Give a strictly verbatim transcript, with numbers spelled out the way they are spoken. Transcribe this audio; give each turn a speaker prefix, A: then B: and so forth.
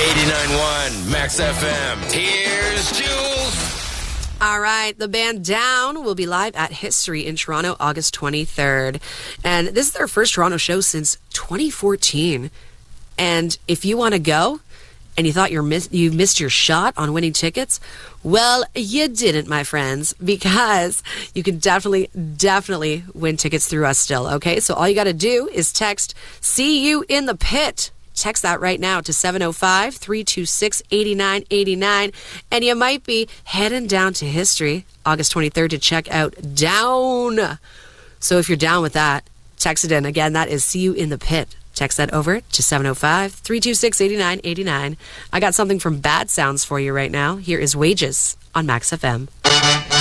A: eighty-nine point one Max F M. Here's Jules.
B: All right, the band Down will be live at History in Toronto August twenty-third. And this is their first Toronto show since twenty fourteen. And if you want to go and you thought you're miss- you missed your shot on winning tickets, well, you didn't, my friends, because you can definitely, definitely win tickets through us still, okay? So all you got to do is text See You in the Pit. Text that right now to seven oh five, three two six, eight nine eight nine. And you might be heading down to History August twenty-third to check out Down. So if you're down with that, text it in. Again, that is See You in the Pit. Text that over to seven oh five, three two six, eight nine eight nine. I got something from Bad Sounds for you right now. Here is Wages on Max F M.